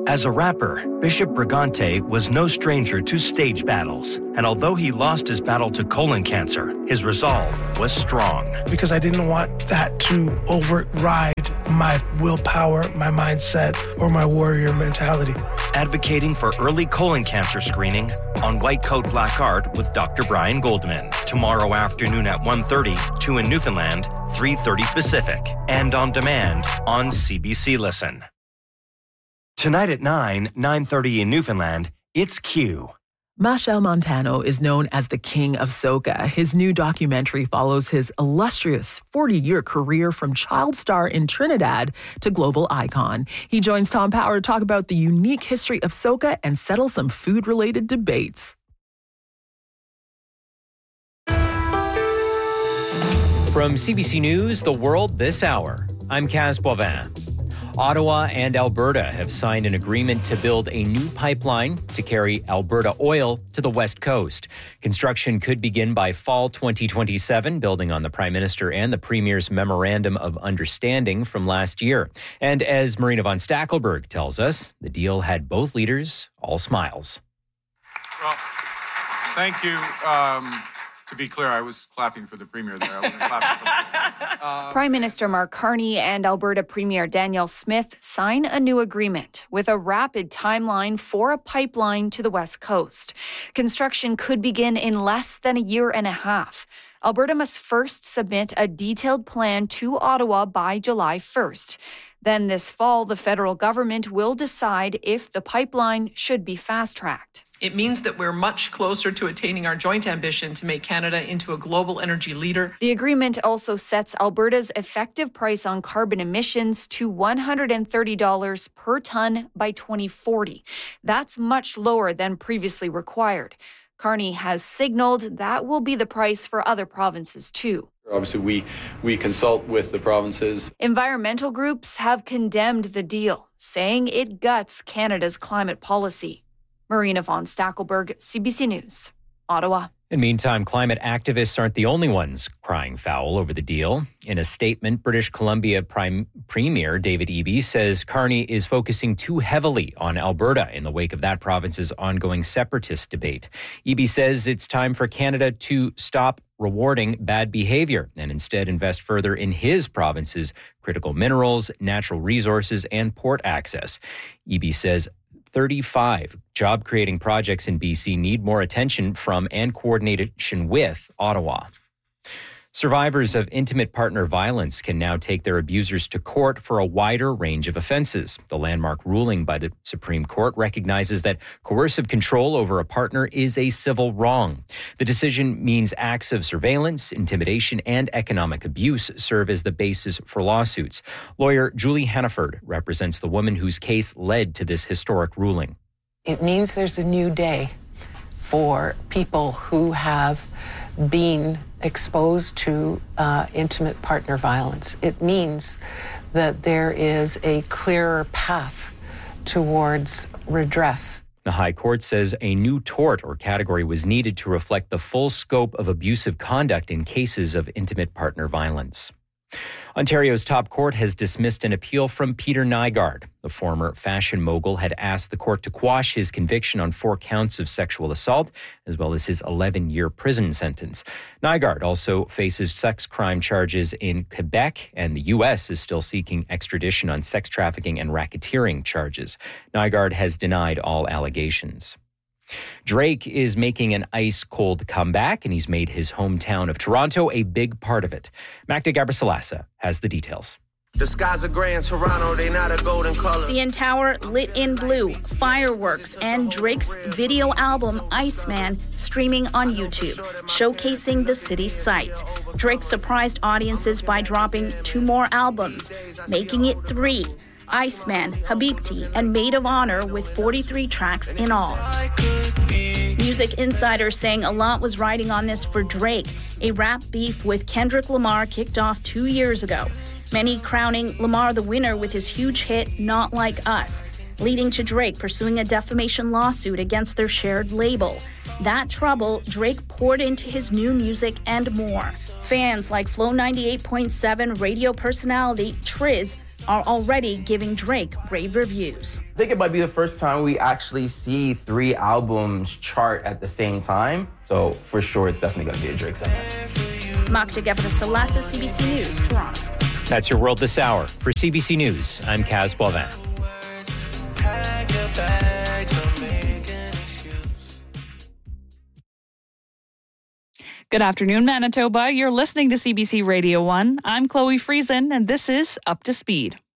As a rapper, Bishop Brigante was no stranger to stage battles. And although he lost his battle to colon cancer, his resolve was strong. Because I didn't want that to override my willpower, my mindset, or my warrior mentality. Advocating for early colon cancer screening on White Coat Black Art with Dr. Brian Goldman. Tomorrow afternoon at 1:30, 2 in Newfoundland, 3:30 Pacific. And on demand on CBC Listen. Tonight at 9:30 in Newfoundland, it's Q. Machel Montano is known as the King of Soca. His new documentary follows his illustrious 40-year career from child star in Trinidad to global icon. He joins Tom Power to talk about the unique history of Soca and settle some food-related debates. From CBC News, The World This Hour, I'm Kaz Boivin. Ottawa and Alberta have signed an agreement to build a new pipeline to carry Alberta oil to the West Coast. Construction could begin by fall 2027, building on the Prime Minister and the Premier's Memorandum of Understanding from last year. And as Marina von Stackelberg tells us, the deal had both leaders all smiles. Well, thank you. To be clear, I was clapping for the Premier there. I wasn't clapping for myself. Prime Minister Mark Carney and Alberta Premier Danielle Smith sign a new agreement with a rapid timeline for a pipeline to the West Coast. Construction could begin in less than a year and a half. Alberta must first submit a detailed plan to Ottawa by July 1st. Then this fall, the federal government will decide if the pipeline should be fast-tracked. It means that we're much closer to attaining our joint ambition to make Canada into a global energy leader. The agreement also sets Alberta's effective price on carbon emissions to $130 per ton by 2040. That's much lower than previously required. Carney has signaled that will be the price for other provinces too. Obviously, we consult with the provinces. Environmental groups have condemned the deal, saying it guts Canada's climate policy. Marina von Stackelberg, CBC News, Ottawa. In the meantime, climate activists aren't the only ones crying foul over the deal. In a statement, British Columbia Premier David Eby says Carney is focusing too heavily on Alberta in the wake of that province's ongoing separatist debate. Eby says it's time for Canada to stop rewarding bad behavior and instead invest further in his province's critical minerals, natural resources, and port access. Eby says 35 job-creating projects in BC need more attention from and coordination with Ottawa. Survivors of intimate partner violence can now take their abusers to court for a wider range of offenses. The landmark ruling by the Supreme Court recognizes that coercive control over a partner is a civil wrong. The decision means acts of surveillance, intimidation, and economic abuse serve as the basis for lawsuits. Lawyer Julie Hannaford represents the woman whose case led to this historic ruling. It means there's a new day for people who have been exposed to intimate partner violence. It means that there is a clearer path towards redress. The High Court says a new tort or category was needed to reflect the full scope of abusive conduct in cases of intimate partner violence. Ontario's top court has dismissed an appeal from Peter Nygard. The former fashion mogul had asked the court to quash his conviction on 4 counts of sexual assault, as well as his 11-year prison sentence. Nygard also faces sex crime charges in Quebec, and the U.S. is still seeking extradition on sex trafficking and racketeering charges. Nygard has denied all allegations. Drake is making an ice-cold comeback, and he's made his hometown of Toronto a big part of it. Magda Gabrisalasa has the details. The skies are gray in Toronto, they not a golden color. CN Tower lit in blue, fireworks, and Drake's video album Iceman streaming on YouTube, showcasing the city's sights. Drake surprised audiences by dropping 2 more albums, making it 3. Iceman, Habibti, and Maid of Honor with 43 tracks in all. Music insiders saying a lot was riding on this for Drake. A rap beef with Kendrick Lamar kicked off 2 years ago. Many crowning Lamar the winner with his huge hit, Not Like Us, leading to Drake pursuing a defamation lawsuit against their shared label. That trouble Drake poured into his new music and more. Fans like Flow 98.7 radio personality Triz are already giving Drake rave reviews. I think it might be the first time we actually see 3 albums chart at the same time. So for sure, it's definitely going to be a Drake summer. Magda Gebrselassie, CBC News, Toronto. That's your world this hour. For CBC News, I'm Kaz Boivin. Good afternoon, Manitoba. You're listening to CBC Radio 1. I'm Chloe Friesen, and this is Up to Speed.